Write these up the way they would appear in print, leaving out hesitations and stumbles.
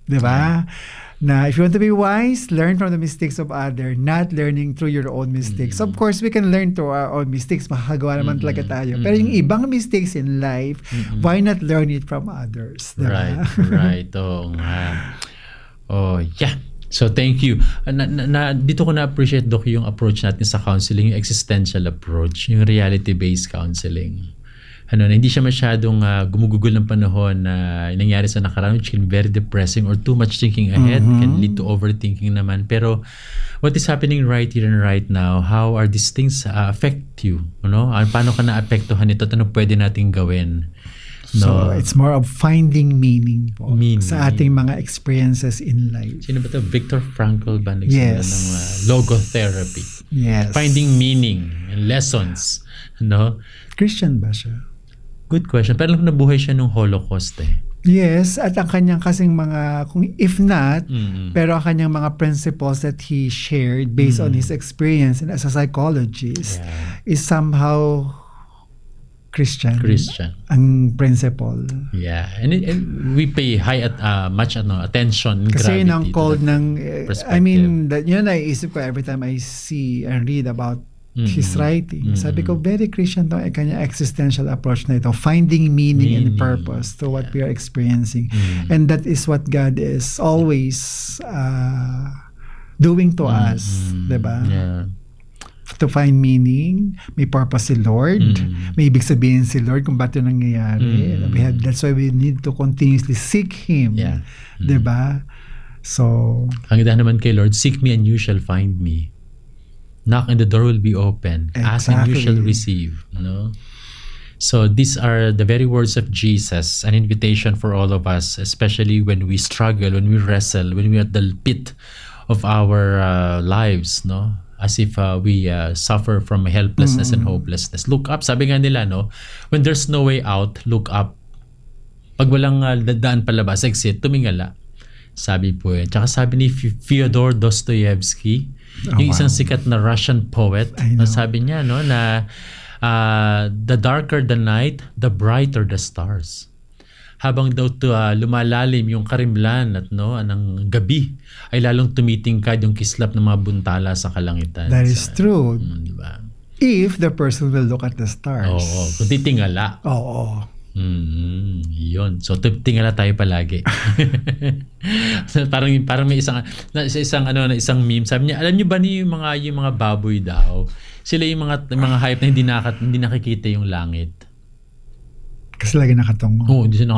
Diba? Na if you want to be wise, learn from the mistakes of others, not learning through your own mistakes. Of course, we can learn through our own mistakes. Makakagawa naman talaga tayo. Pero yung ibang mistakes in life, why not learn it from others? Diba? Right. Oo nga. Oh, yeah. So, thank you. Dito ko na-appreciate, Doc, yung approach natin sa counseling, yung existential approach, yung reality-based counseling. Hindi siya masyadong gumugugol ng panahon na nangyari sa nakaraan, which can be very depressing, or too much thinking ahead can lead to overthinking naman. Pero what is happening right here and right now, how are these things affect you? Paano ka na-apektuhan nito at ano pwede nating gawin? So, it's more of finding meaning po sa ating mga experiences in life. Sino ba ito? Viktor Frankl ba nagsimula ng logotherapy? Yes. Finding meaning and lessons. Christian ba siya? Good question. Pero alam ko nabuhay siya nung Holocaust Yes, at ang kanyang kasing mga, if not, pero ang kanyang mga principles that he shared based on his experience and as a psychologist is somehow Christian. Ang principle. Yeah. And we pay much attention and kasi gravity ang called ng perspective. I mean, yun naisip ko every time I see and read about his writing. Sabi ko, very Christian to ang kanya existential approach na ito. Finding meaning and purpose to what we are experiencing. And that is what God is always doing to us. Diba? Yeah. To find meaning, may purpose si Lord, may ibig sabihin si Lord kung ba't yun nangyayari. That's why we need to continuously seek Him. Yeah. Diba? So, ang ganda naman kay Lord, seek me and you shall find me. Knock and the door will be open. Exactly. Ask and you shall receive. So these are the very words of Jesus, an invitation for all of us, especially when we struggle, when we wrestle, when we are at the pit of our lives, as if we suffer from helplessness and hopelessness. Look up. Sabi nga nila, when there's no way out, look up. Pag walang daan palabas, exit, tumingala. Sabi po yan. Tsaka sabi ni Fyodor Dostoevsky, yung isang sikat na Russian poet, sabi niya na the darker the night, the brighter the stars. Habang daw lumalalim yung karimlan at ng gabi, ay lalong tumitingkad yung kislap ng mga buntala sa kalangitan. That is true. Diba? If the person will look at the stars. Oo. Kung titingala. Oo. Yun. So tingala tayo palagi. parang may isang meme. Sabi niya, alam niyo ba yung mga baboy daw? Sila yung mga hayop na hindi nakikita yung langit. Kasi lagi nakatungo. Oo, hindi siya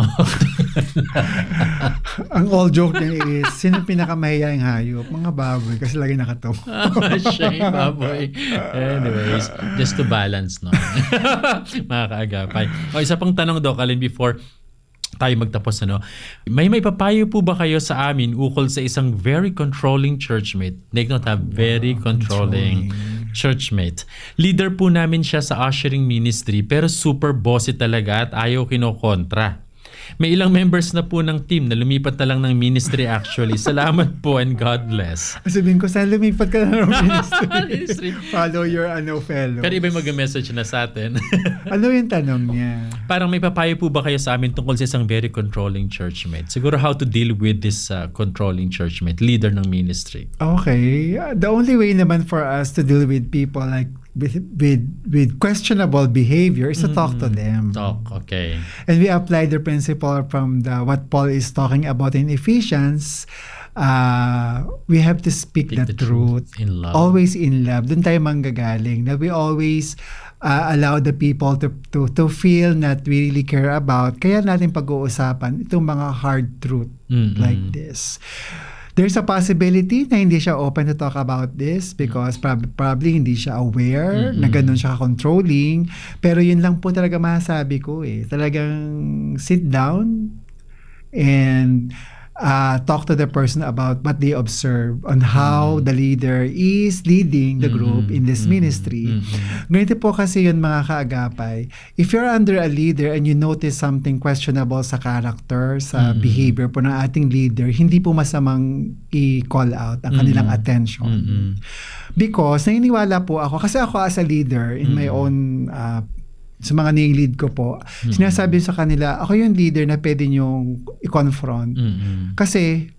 Ang old joke niya is, sino pinakamahiyang hayop? Mga baboy, kasi lagi nakatungo. Siya yung baboy. Anyways, just to balance, mga kaagapay. Isa pang tanong, Doc, Alin, before tayo magtapos, may papayo po ba kayo sa amin ukol sa isang very controlling churchmate? Take note, very controlling churchmate. Leader po namin siya sa ushering ministry, pero super bossy talaga at ayaw kinokontra. May ilang members na po ng team na lumipat na lang ng ministry actually. Salamat po and God bless. Sabihin ko, saan lumipat ka na ng ministry? Follow your fellow. Pero iba yung mag-message na sa atin. Ano yung tanong niya? Parang may papayo po ba kayo sa amin tungkol sa isang very controlling churchmate? Siguro how to deal with this controlling churchmate, leader ng ministry. Okay. The only way naman for us to deal with people like with questionable behavior is to talk to them. Okay. And we apply the principle from what Paul is talking about in Ephesians. We have to speak the truth in love. Always in love. Doon tayo manggagaling. Na we always allow the people to feel that we really care about. Kaya natin pag-uusapan itong mga hard truth like this. There's a possibility na hindi siya open to talk about this because probably hindi siya aware na ganun siya controlling. Pero yun lang po talaga masasabi ko Talagang sit down and talk to the person about what they observe on how the leader is leading the group in this ministry. Ganito po kasi yun mga kaagapay. If you're under a leader and you notice something questionable sa character, sa behavior po ng ating leader, hindi po masamang i-call out ang kanilang attention. Because naniniwala po ako, kasi ako as a leader in my own sa mga nilid ko po, sinasabi sa kanila, ako yung leader na pwede niyong i-confront. Kasi